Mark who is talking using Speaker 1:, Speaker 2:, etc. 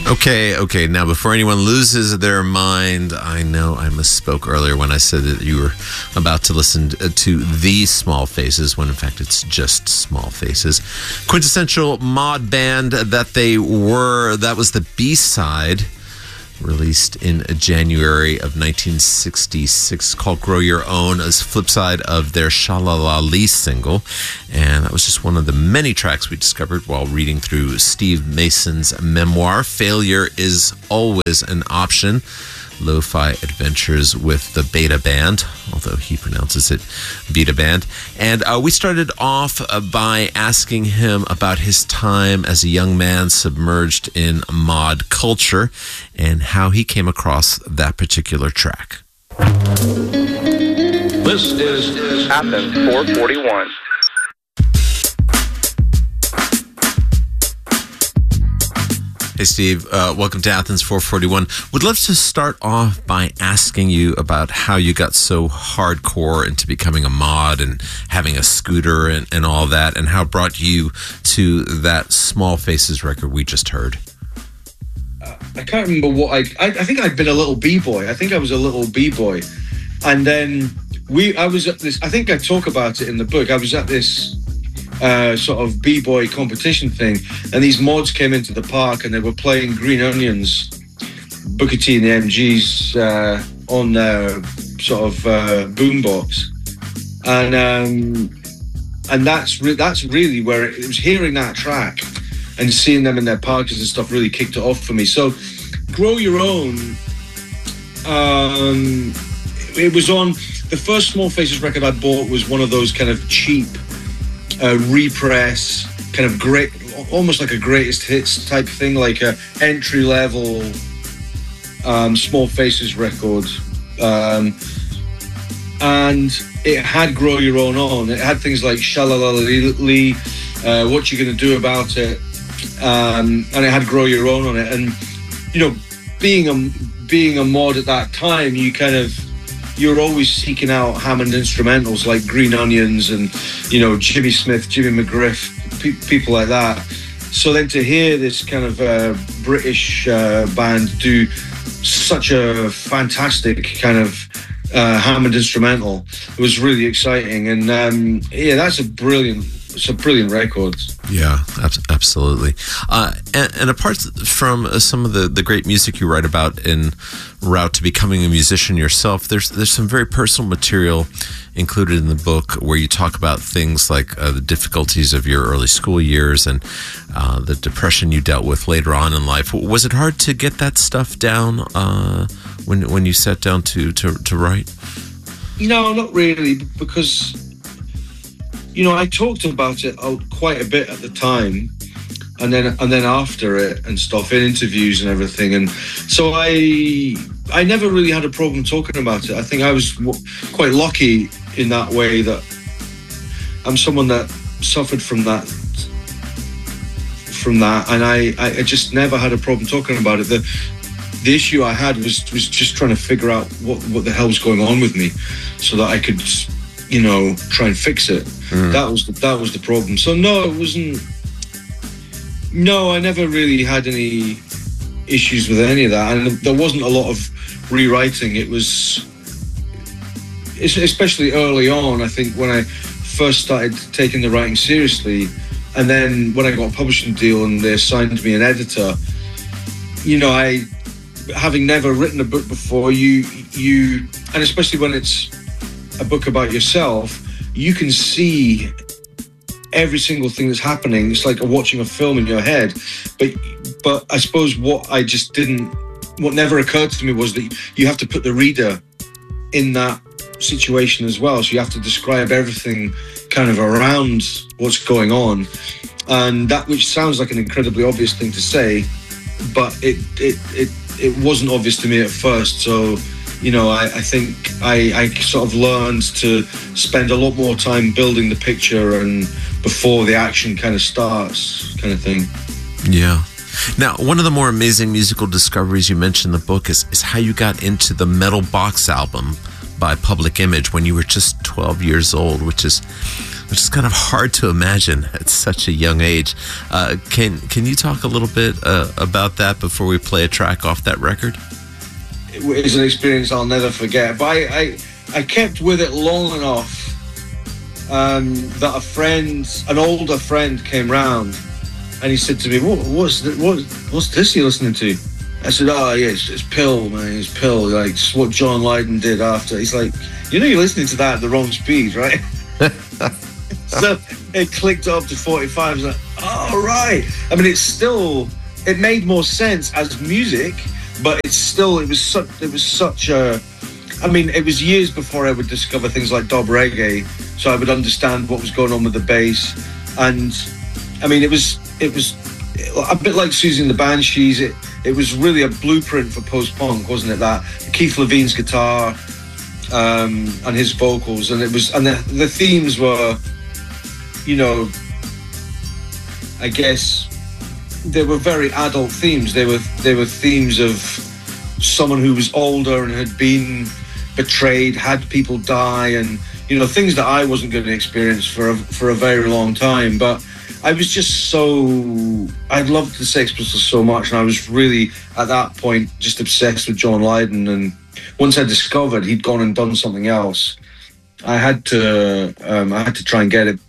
Speaker 1: Okay. Now, before anyone loses their mind, I know I misspoke earlier when I said that you were about to listen to The Small Faces, when in fact it's just Small Faces. Quintessential mod band that they were. That was the B-side, released in January of 1966, called Grow Your Own, as flip side of their Sha-La-La-Lee single. And that was just one of the many tracks we discovered while reading through Steve Mason's memoir, Failure is Always an Option, Lo-Fi Adventures with the Beta Band, although he pronounces it Beta Band. And we started off by asking him about his time as a young man submerged in mod culture and how he came across that particular track.
Speaker 2: This is Athens 441.
Speaker 1: Hey, Steve. Welcome to Athens 441. Would love to start off by asking you about how you got so hardcore into becoming a mod and having a scooter and all that, and how it brought you to that Small Faces record we just heard.
Speaker 3: I can't remember what I think I'd been a little b-boy. I think I was a little b-boy. And then I was at this, I think I talk about it in the book. I was at this sort of b-boy competition thing, and these mods came into the park and they were playing Green Onions, Booker T and the MGs on their sort of boombox, and that's really where it was. Hearing that track and seeing them in their parties and stuff really kicked it off for me. So Grow Your Own, it was on the first Small Faces record I bought. Was one of those kind of cheap repress, kind of great, almost like a greatest hits type thing, like a entry level Small Faces record, and it had Grow Your Own on. It had things like Sha-La-La-Lee, What You Gonna Do About It, and it had Grow Your Own on it. And you know, being a mod at that time, you're always seeking out Hammond instrumentals like Green Onions and, you know, Jimmy Smith, Jimmy McGriff, people like that. So then to hear this kind of British band do such a fantastic kind of Hammond instrumental, it was really exciting. And that's a brilliant record.
Speaker 1: Yeah, absolutely. And apart from some of the great music you write about en route to becoming a musician yourself, there's some very personal material included in the book where you talk about things like the difficulties of your early school years and the depression you dealt with later on in life. Was it hard to get that stuff down when you sat down to write?
Speaker 3: No, not really, because you know, I talked about it quite a bit at the time, and then after it and stuff in interviews and everything, and so I never really had a problem talking about it. I think I was quite lucky in that way, that I'm someone that suffered from that, and I just never had a problem talking about it. The issue I had was just trying to figure out what the hell was going on with me, so that I could, you know, try and fix it. That was the problem. So no, it wasn't. No, I never really had any issues with any of that, and there wasn't a lot of rewriting. It was, especially early on, I think, when I first started taking the writing seriously, and then when I got a publishing deal and they assigned me an editor, you know, having never written a book before, you and especially when it's a book about yourself, you can see every single thing that's happening. It's like watching a film in your head. But I suppose what never occurred to me was that you have to put the reader in that situation as well. So you have to describe everything kind of around what's going on. And that, which sounds like an incredibly obvious thing to say, but it wasn't obvious to me at first. So, you know, I think I sort of learned to spend a lot more time building the picture and before the action kind of starts, kind of thing.
Speaker 1: Yeah. Now, one of the more amazing musical discoveries you mentioned in the book is how you got into the Metal Box album by Public Image when you were just 12 years old, which is which is kind of hard to imagine at such a young age. Can you talk a little bit about that before we play a track off that record?
Speaker 3: It was an experience I'll never forget. But I kept with it long enough that an older friend came round and he said to me, what's this you're listening to? I said, oh yeah, it's Pill, man, it's Pill. Like, it's what John Lydon did after. He's like, you're listening to that at the wrong speed, right? So it clicked up to 45. I was like, oh, right. I mean, it made more sense as music, but it was such a, I mean, it was years before I would discover things like dub reggae, so I would understand what was going on with the bass. And I mean, it was a bit like Susie and the Banshees. It was really a blueprint for post-punk, wasn't it? That Keith Levine's guitar and his vocals, and the themes were, I guess they were very adult themes. They were themes of someone who was older and had been betrayed, had people die, and things that I wasn't going to experience for a very long time. But I was just I loved the Sex Pistols so much, and I was really at that point just obsessed with John Lydon. And once I discovered he'd gone and done something else, I had to try and get it